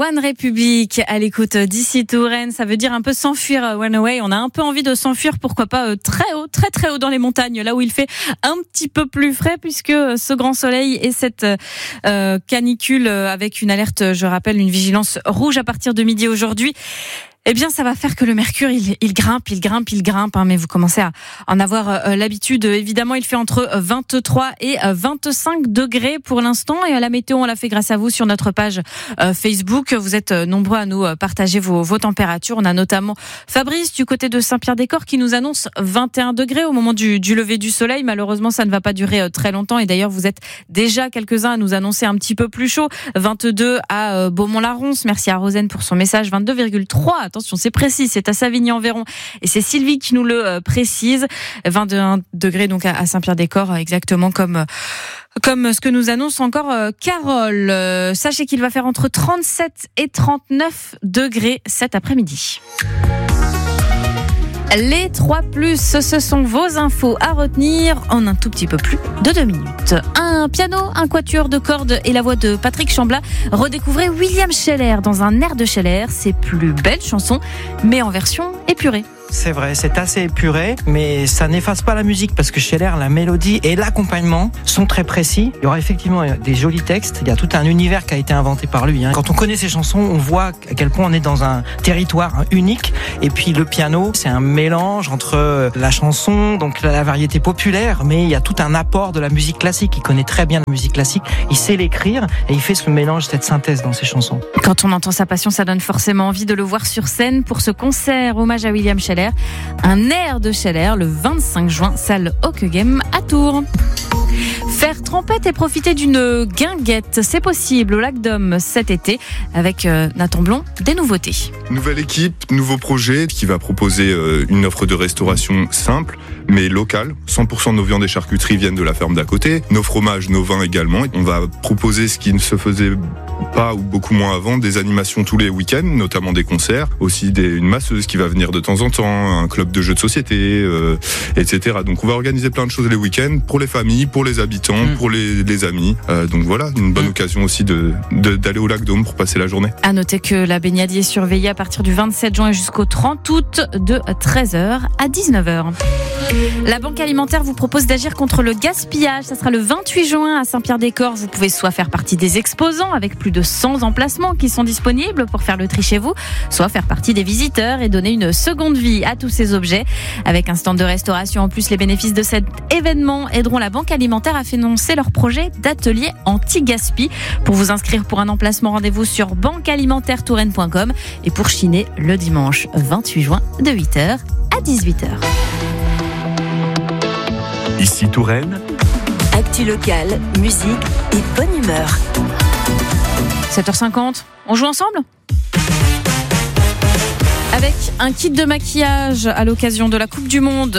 One Republic à l'écoute d'ici Touraine. Ça veut dire un peu s'enfuir, Runaway. On a un peu envie de s'enfuir, pourquoi pas très haut, très très haut dans les montagnes, là où il fait un petit peu plus frais, puisque ce grand soleil et cette canicule avec une alerte, je rappelle, une vigilance rouge à partir de midi aujourd'hui. Eh bien, ça va faire que le mercure, il grimpe, mais vous commencez à en avoir l'habitude. Évidemment, il fait entre 23 et 25 degrés pour l'instant. Et la météo, on l'a fait grâce à vous sur notre page Facebook. Vous êtes nombreux à nous partager vos températures. On a notamment Fabrice du côté de Saint-Pierre-des-Corps qui nous annonce 21 degrés au moment du lever du soleil. Malheureusement, ça ne va pas durer très longtemps. Et d'ailleurs, vous êtes déjà quelques-uns à nous annoncer un petit peu plus chaud. 22 à Beaumont-la-Ronce. Merci à Rosane pour son message. 22,3. Attention, c'est précis, c'est à Savigny-en-Veyron et c'est Sylvie qui nous le précise. 21 degrés donc à Saint-Pierre-des-Corps, exactement comme ce que nous annonce encore Carole. Sachez qu'il va faire entre 37 et 39 degrés cet après-midi. Les 3+, ce sont vos infos à retenir en un tout petit peu plus de 2 minutes. Un piano, un quatuor de cordes et la voix de Patrick Chamblat. Redécouvrez William Scheller dans un air de Scheller, ses plus belles chansons, mais en version épurée. C'est vrai, c'est assez épuré, mais ça n'efface pas la musique parce que Scheller, la mélodie et l'accompagnement sont très précis. Il y aura effectivement des jolis textes. Il y a tout un univers qui a été inventé par lui. Quand on connaît ses chansons, on voit à quel point on est dans un territoire unique. Et puis le piano, c'est un mélange entre la chanson, donc la variété populaire, mais il y a tout un apport de la musique classique. Il connaît très bien la musique classique, il sait l'écrire et il fait ce mélange, cette synthèse dans ses chansons. Quand on entend sa passion, ça donne forcément envie de le voir sur scène pour ce concert hommage à William Scheller. Un air de Scheller le 25 juin, salle Hockegem à Tours. Faire trempette et profiter d'une guinguette, c'est possible au Lac d'Homme cet été avec Nathan Blond, des nouveautés. Nouvelle équipe, nouveau projet qui va proposer une offre de restauration simple mais locale. 100% de nos viandes et charcuteries viennent de la ferme d'à côté. Nos fromages, nos vins également. On va proposer ce qui ne se faisait pas ou beaucoup moins avant, des animations tous les week-ends, notamment des concerts, aussi une masseuse qui va venir de temps en temps, un club de jeux de société, etc. Donc on va organiser plein de choses les week-ends pour les familles, pour les habitants, pour les amis. Donc voilà, une bonne occasion aussi d'aller au Lac d'Homme pour passer la journée. À noter que la baignade y est surveillée à partir du 27 juin jusqu'au 30 août de 13h à 19h. La Banque Alimentaire vous propose d'agir contre le gaspillage. Ça sera le 28 juin à Saint-Pierre-des-Corps. Vous pouvez soit faire partie des exposants avec plus de 100 emplacements qui sont disponibles pour faire le tri chez vous, soit faire partie des visiteurs et donner une seconde vie à tous ces objets. Avec un stand de restauration en plus, les bénéfices de cet événement aideront la Banque Alimentaire à financer leur projet d'atelier anti-gaspi. Pour vous inscrire pour un emplacement, rendez-vous sur banquealimentairetouren.com et pour chiner le dimanche 28 juin de 8h à 18h. Ici Touraine. Actu locale, musique et bonne humeur. 7h50, on joue ensemble ? Avec un kit de maquillage à l'occasion de la Coupe du Monde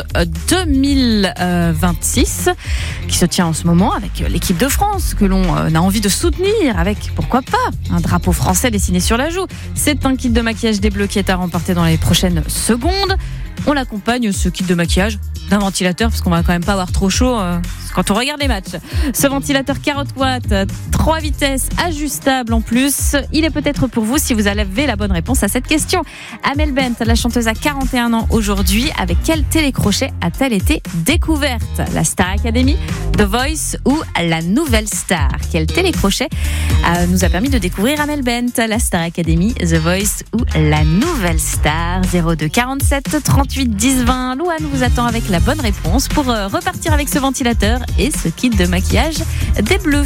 2026 qui se tient en ce moment avec l'équipe de France que l'on a envie de soutenir avec, pourquoi pas, un drapeau français dessiné sur la joue. C'est un kit de maquillage des Bleus qui est à remporter dans les prochaines secondes. On l'accompagne, ce kit de maquillage, d'un ventilateur parce qu'on va quand même pas avoir trop chaud quand on regarde les matchs. Ce ventilateur 40 watts, 3 vitesses, ajustable en plus. Il est peut-être pour vous si vous avez la bonne réponse à cette question. Amel Bent, la chanteuse, a 41 ans aujourd'hui. Avec quel télécrochet a-t-elle été découverte ? La Star Academy, The Voice ou la Nouvelle Star ? Quel télécrochet nous a permis de découvrir Amel Bent ? La Star Academy, The Voice ou la Nouvelle Star ? 02 47 38 10 20. Louane vous attend avec la bonne réponse pour repartir avec ce ventilateur et ce kit de maquillage des Bleus.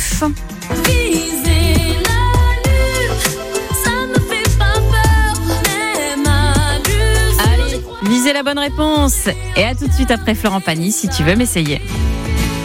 Allez, visez la bonne réponse. Et à tout de suite après Florent Pagny si tu veux m'essayer.